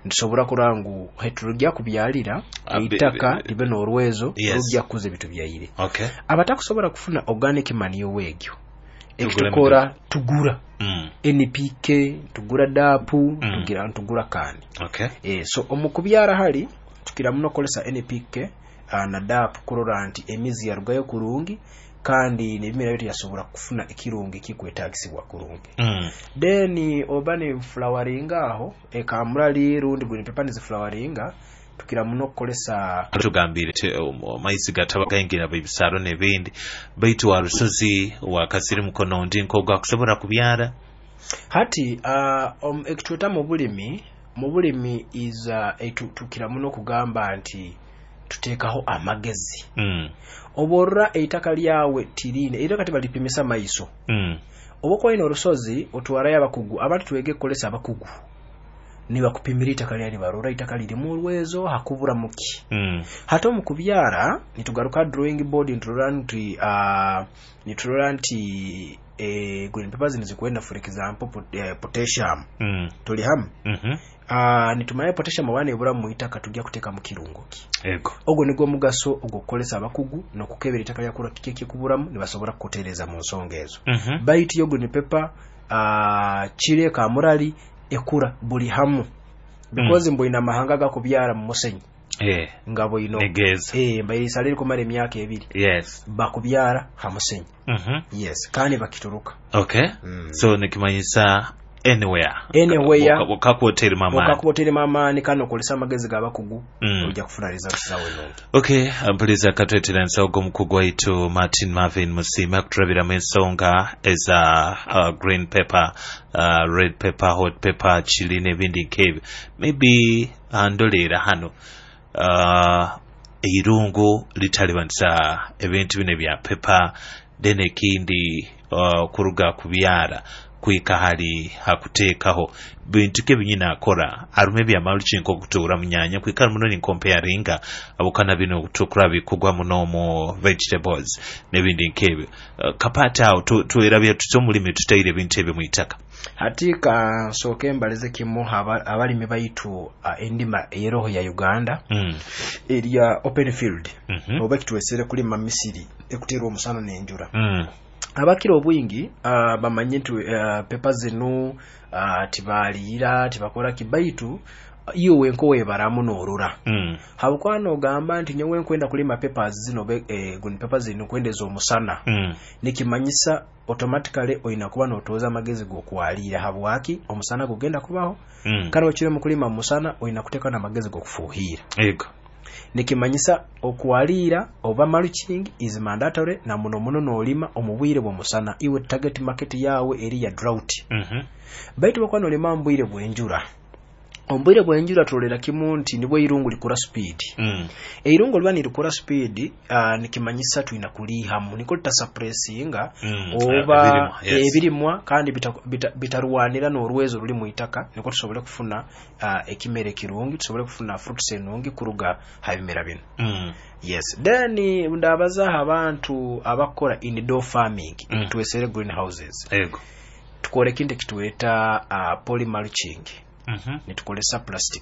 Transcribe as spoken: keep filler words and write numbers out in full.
ntusobola kurangu hetulugya kubyalira eitaka libe n'olwezo olugya kuza ebitu byayire. Okay. Abatakusobola kufuna organic manure wegyo ekitukola tugura mm. N P K tugura dapu mm. tugira tugura kani. Okay. Eh so omukubyara hali tukira muno kolesa N P K uh, na dapu kurora nti emizi yarugayo kurungi kandi nebimera bitu yasobola kufuna ekirungi kikwetagisibwa kurungi. Mm. Then obane flowering aho ekamulali rundi green pepper ni floweringa tukira muno kolesa tugambire te maisi gatabagayingira bibisaro nebindi baitu warusozi wakasiri mukono ndi nkoga kusobora kubyara hati uh, um, ekitweta mu bulimi mu bulimi is uh, etu, tukira muno kugamba nti tutekaho amagezi mm. oborra eitaka lyawe tirine era kati balipimisa maiso mm. oboko ino rusozi otwara yabakugu abantu twege kolesa abakugu niba kupimira itaka lyali barora itaka liri mu lwezo hakubura muki mm. hato mu kubyara nitugaruka drawing board intolerant uh nitolerant eh green papers nizikwenda for example pot, uh, potassium mm. tuli ham mhm ah nitumaye potassium abane ebura mu itaka tujja kuteka mu kirungo ki ego ogo nigo mugaso ogokolesa abakugu no kukebera itaka lya kula kike kuburamu nibasobora kutereza mu nsongezo mm -hmm. bite yo green pepper ah chire ka murali ekura buli hamu because mm. mbo ina mahanga ga kubyara mu musenyi eh ngabo ino negeza eh mbayi saliri kumara emyaka ebiri yes bakubyara hamusenyi mhm yes kandi bakituruka. Okay. mm. So nikimanyisa anywhere anywhere wakakuoteri mama wakakuoteri mama ni kano kolesa magezi gabakugu mm. ujja kufuna results zawe nongi. Okay, ampuliza katwetera nsogo mukugu waitu Martin Marvin Musima kuturabira mwensonga eza uh, green pepper, uh, red pepper, hot pepper, chili nebindi nkebyo. Maybe andolera hano uh, irungu litalibanisa ebintu bine bya pepper dene kindi uh, kuruga kubyara kuika hali hakutekaho bintu ke binyina akora arume bya mulching okutura munyanya kuika muno ni comparinga abukana bino kutukura bikugwa muno mu vegetables nebindi nkebyo uh, kapata tu tuirabya tutomulime tutaire bintu ebyo muitaka hatika soke mbalize kimo abali mebaitu uh, endima yeroho ya Uganda mm. area open field mm -hmm. obaki tuwesere kuli mamisiri ekutero omusana n'enjura mm. abakiro obwingi uh, bamanye nti uh, pepa zino uh, tibalira tibakola kibaitu iyo wenko webaramu n'orura mm. habukwano gamba nti nyewe nkwenda kulima peppers zino be, eh, gun peppers zino kwendeza omusana mm. nikimanyisa automatically oina kuba notoza magezi go kwalira habwaki omusana gugenda kubaho mm. kana okire mu kulima musana oina kuteka na magezi go kufuhira ego nikimanyisa okwalira oba mulching is mandatory na muno muno nolima omubwire bwo musana iwe target market yawe eri ya drought mhm mm baitu bakwano lima mbwire bwenjura ombwire bwenjura tolera kimunti nibwo irungu likura speed mm. eirungu lwani likura speed uh, nikimanyisa tuina kulihamu niko tasuppressinga mm. oba uh, yes. ebirimwa kandi bitarwanira bita, n'orwezo ruli mu itaka niko tusobole kufuna uh, ekimere kirungi tusobole kufuna fruits enungi kuruga habimera bino mm. yes then ndabaza abantu abakora indoor farming mm. tuwesere greenhouses ego tukore kinde kitweta uh, polymulching mhm mm nitukolesa plastic